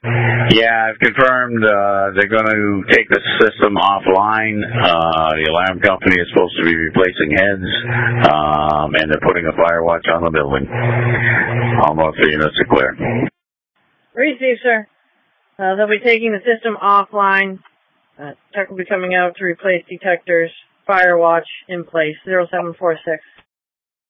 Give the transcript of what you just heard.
Yeah, I've confirmed they're going to take the system offline. The alarm company is supposed to be replacing heads, and they're putting a fire watch on the building. Almost 3 units are clear. Receive, sir. They'll be taking the system offline. Tech will be coming out to replace detectors. Fire watch in place. 0746.